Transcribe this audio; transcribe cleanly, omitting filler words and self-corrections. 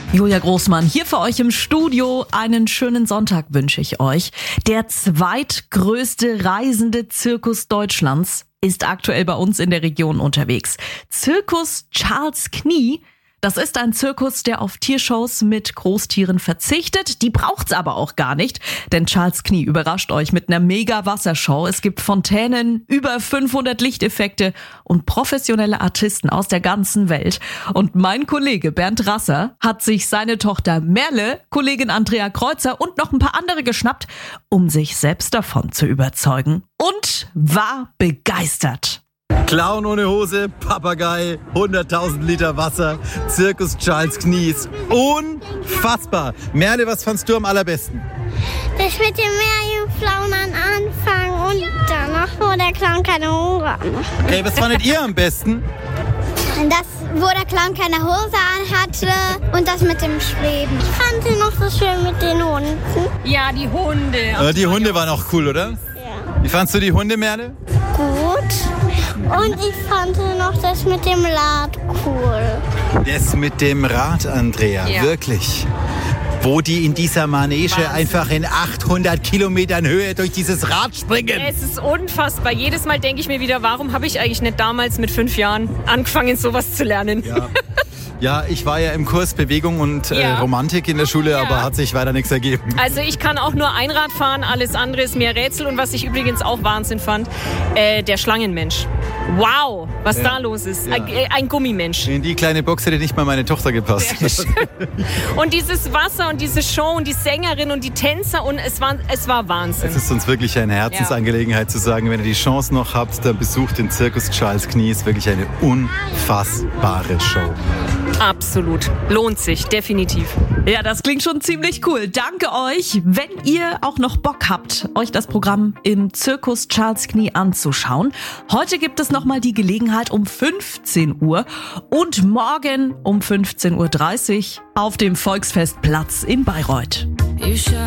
Julia Großmann hier für euch im Studio. Einen schönen Sonntag wünsche ich euch. Der zweitgrößte reisende Zirkus Deutschlands ist aktuell bei uns in der Region unterwegs. Zirkus Charles Knie. Das ist ein Zirkus, der auf Tiershows mit Großtieren verzichtet. Die braucht's aber auch gar nicht, denn Charles Knie überrascht euch mit einer Mega-Wassershow. Es gibt Fontänen, über 500 Lichteffekte und professionelle Artisten aus der ganzen Welt. Und mein Kollege Bernd Rasser hat sich seine Tochter Merle, Kollegin Andrea Kreuzer und noch ein paar andere geschnappt, um sich selbst davon zu überzeugen. Und war begeistert. Clown ohne Hose, Papagei, 100.000 Liter Wasser, Zirkus Charles Knie ist unfassbar. Merle, was fandst du am allerbesten? Das mit den Meerjungfrauen am Anfang und danach, wo der Clown keine Hose an. Okay, was fandet ihr am besten? Das, wo der Clown keine Hose an hatte und das mit dem Schweben. Ich fand sie noch so schön mit den Hunden. Ja, die Hunde. Die Hunde waren auch cool, oder? Ja. Wie fandst du die Hunde, Merle? Gut. Und ich fand noch das mit dem Rad cool. Das mit dem Rad, Andrea, Ja. Wirklich. Wo die in dieser Manege Wahnsinn. einfach in 800 Kilometern Höhe durch dieses Rad springen. Es ist unfassbar. Jedes Mal denke ich mir wieder, warum habe ich eigentlich nicht damals mit 5 Jahren angefangen, sowas zu lernen? Ja. Ja, ich war ja im Kurs Bewegung und Ja. Romantik in der Schule, Ja. aber hat sich weiter nichts ergeben. Also ich kann auch nur Einrad fahren, alles andere ist mehr Rätsel. Und was ich übrigens auch Wahnsinn fand, der Schlangenmensch. Wow, was da los ist. Ja. Ein Gummimensch. In die kleine Box hätte nicht mal meine Tochter gepasst. Und dieses Wasser und diese Show und die Sängerin und die Tänzer und es war Wahnsinn. Es ist uns wirklich eine Herzensangelegenheit zu sagen, wenn ihr die Chance noch habt, dann besucht den Zirkus Charles Knie. Ist wirklich eine unfassbare Show. Absolut. Lohnt sich, definitiv. Ja, das klingt schon ziemlich cool. Danke euch. Wenn ihr auch noch Bock habt, euch das Programm im Zirkus Charles Knie anzuschauen. Heute gibt es nochmal die Gelegenheit um 15 Uhr und morgen um 15.30 Uhr auf dem Volksfestplatz in Bayreuth.